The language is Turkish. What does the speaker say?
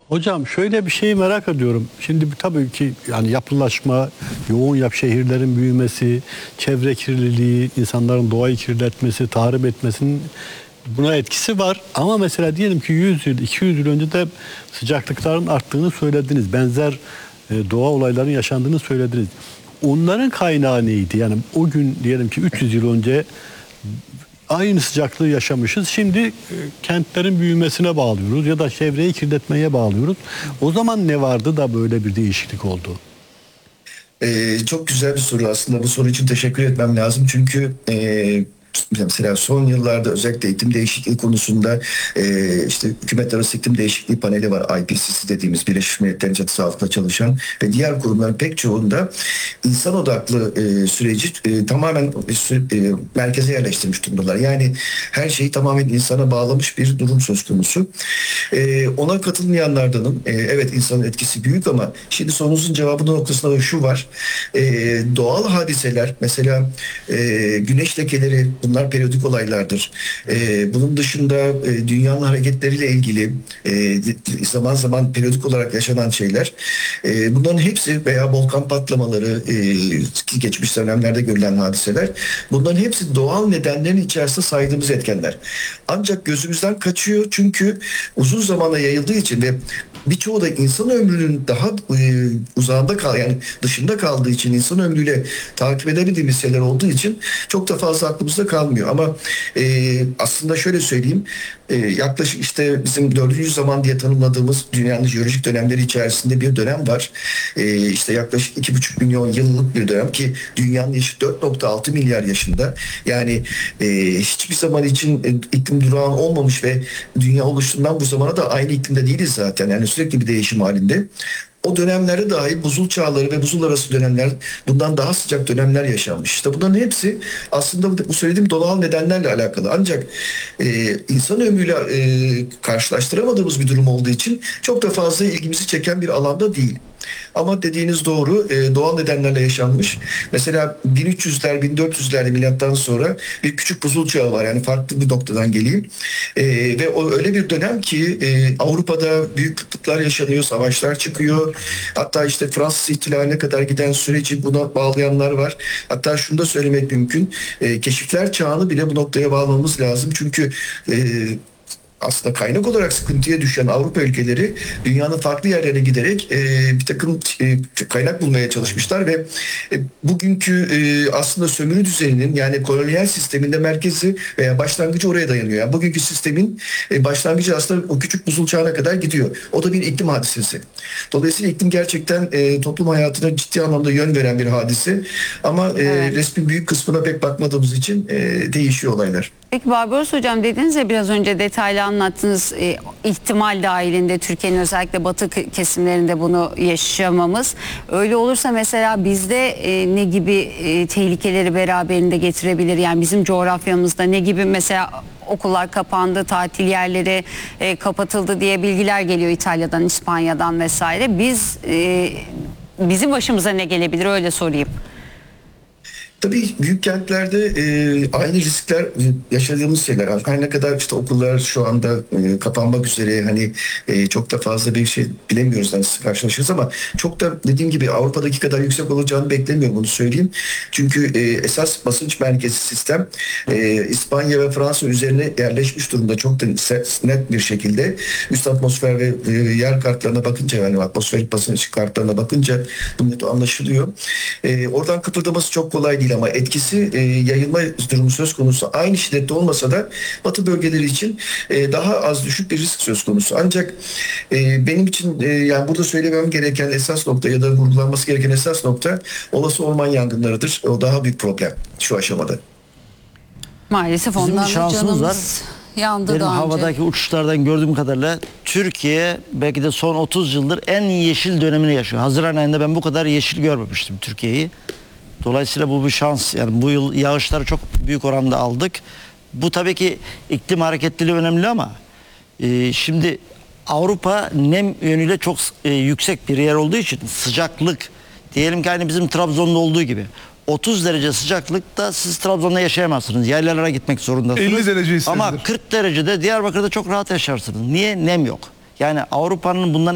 Hocam şöyle bir şeyi merak ediyorum. Şimdi tabii ki yani yapılaşma, yoğun şehirlerin büyümesi, çevre kirliliği, insanların doğayı kirletmesi, tahrip etmesinin buna etkisi var. Ama mesela diyelim ki 100 yıl, 200 yıl önce de sıcaklıkların arttığını söylediniz. Benzer doğa olaylarının yaşandığını söylediniz. Onların kaynağı neydi? Yani o gün diyelim ki 300 yıl önce aynı sıcaklığı yaşamışız. Şimdi kentlerin büyümesine bağlıyoruz ya da çevreyi kirletmeye bağlıyoruz. O zaman ne vardı da böyle bir değişiklik oldu? Çok güzel bir soru aslında. Bu soru için teşekkür etmem lazım. Çünkü mesela son yıllarda özellikle iklim değişikliği konusunda işte Hükümet Arası İklim Değişikliği Paneli var. IPCC dediğimiz Birleşmiş Milletler'in çatısı altında çalışan ve diğer kurumların pek çoğunda insan odaklı süreci tamamen merkeze yerleştirmiş durumdalar. Yani her şeyi tamamen insana bağlamış bir durum söz konusu. Ona katılmayanlardanım. Evet, insanın etkisi büyük ama şimdi sorunuzun cevabının noktasında da şu var. Doğal hadiseler mesela güneş lekeleri, bunlar periyodik olaylardır. Bunun dışında dünyanın hareketleriyle ilgili zaman zaman periyodik olarak yaşanan şeyler. Bunların hepsi veya volkan patlamaları, geçmiş dönemlerde görülen hadiseler, bunların hepsi doğal nedenlerin içerisinde saydığımız etkenler. Ancak gözümüzden kaçıyor çünkü uzun zamana yayıldığı için ve birçoğu da insan ömrünün daha uzağında yani dışında kaldığı için, insan ömrüyle takip edemediğimiz şeyler olduğu için çok da fazla aklımızda kalmıyor. Ama aslında şöyle söyleyeyim, yaklaşık işte bizim 4. zaman diye tanımladığımız dünyanın jeolojik dönemleri içerisinde bir dönem var. İşte yaklaşık 2,5 milyon yıllık bir dönem ki dünyanın yaşı 4,6 milyar yaşında. Yani hiçbir zaman için iklim durağan olmamış ve dünya oluştuğundan bu zamana da aynı iklimde değiliz zaten. Yani sürekli bir değişim halinde. O dönemlerde dahi buzul çağları ve buzul arası dönemler, bundan daha sıcak dönemler yaşanmış. İşte bunların hepsi aslında bu söylediğim doğal nedenlerle alakalı. Ancak insan ömrüyle karşılaştıramadığımız bir durum olduğu için çok da fazla ilgimizi çeken bir alanda değil. Ama dediğiniz doğru, doğal nedenlerle yaşanmış. Mesela 1300'ler, 1400'lerde milattan sonra bir küçük buzul çağı var. Yani farklı bir noktadan geleyim. Ve o öyle bir dönem ki Avrupa'da büyük kıtlıklar yaşanıyor, savaşlar çıkıyor. Hatta işte Fransız ihtilaline kadar giden süreci buna bağlayanlar var. Hatta şunu da söylemek mümkün. Keşifler çağını bile bu noktaya bağlamamız lazım. Çünkü aslında kaynak olarak sıkıntıya düşen Avrupa ülkeleri dünyanın farklı yerlerine giderek bir takım kaynak bulmaya çalışmışlar ve bugünkü aslında sömürü düzeninin, yani kolonyal sisteminde merkezi veya başlangıcı oraya dayanıyor. Yani bugünkü sistemin başlangıcı aslında o küçük buzul çağına kadar gidiyor. O da bir iklim hadisesi. Dolayısıyla iklim gerçekten toplum hayatına ciddi anlamda yön veren bir hadise. Ama Evet. resmin büyük kısmına pek bakmadığımız için değişiyor olaylar. Peki Barbaros Hocam, dediniz ya biraz önce detaylı anlattınız, ihtimal dahilinde Türkiye'nin özellikle batı kesimlerinde bunu yaşamamız. Öyle olursa mesela bizde ne gibi tehlikeleri beraberinde getirebilir? Yani bizim coğrafyamızda ne gibi, mesela okullar kapandı, tatil yerleri kapatıldı diye bilgiler geliyor İtalya'dan, İspanya'dan vesaire. Bizim başımıza ne gelebilir, öyle sorayım. Tabii büyük kentlerde aynı riskler yaşadığımız şeyler. Her ne kadar işte okullar şu anda kapanmak üzere, hani çok da fazla bir şey bilemiyoruz nasıl karşılaşırız ama çok da dediğim gibi Avrupa'daki kadar yüksek olacağını beklemiyorum, bunu söyleyeyim. Çünkü esas basınç merkezi sistem İspanya ve Fransa üzerine yerleşmiş durumda çok da net bir şekilde. Üst atmosfer ve yer kartlarına bakınca, yani atmosferik basınç kartlarına bakınca bu net anlaşılıyor. Oradan kıpırdaması çok kolay değil ama etkisi, yayılma durumu söz konusu. Aynı şiddette olmasa da batı bölgeleri için daha az düşük bir risk söz konusu. Ancak benim için yani burada söylemem gereken esas nokta ya da vurgulanması gereken esas nokta olası orman yangınlarıdır. O daha büyük problem şu aşamada. Maalesef Bizim ondan bir da şansımız var. canımız yandı Benim daha önce. havadaki uçuşlardan gördüğüm kadarıyla Türkiye belki de son 30 yıldır en yeşil dönemini yaşıyor. Haziran ayında ben bu kadar yeşil görmemiştim Türkiye'yi. Dolayısıyla bu bir şans. Yani bu yıl yağışları çok büyük oranda aldık. Bu tabii ki iklim hareketliliği önemli ama şimdi Avrupa nem yönüyle çok yüksek bir yer olduğu için sıcaklık, diyelim ki aynı bizim Trabzon'da olduğu gibi 30 derece sıcaklıkta siz Trabzon'da yaşayamazsınız. Yaylalara gitmek zorundasınız. 50 derece hissedilir. Ama 40 derecede Diyarbakır'da çok rahat yaşarsınız. Niye? Nem yok. Yani Avrupa'nın bundan